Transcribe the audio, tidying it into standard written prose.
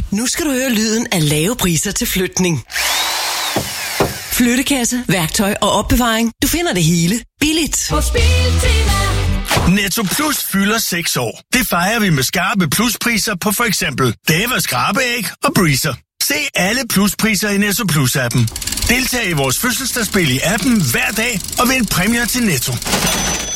Nu skal du høre lyden af lave priser til flytning. Flyttekasse, værktøj og opbevaring. Du finder det hele billigt. På Biltema. Netto Plus fylder 6 år. Det fejrer vi med skarpe pluspriser på for eksempel Dava skrabeæg og Breezer. Se alle pluspriser i Netto Plus-appen. Deltag i vores fødselsdagsspil i appen hver dag og vind præmier til Netto.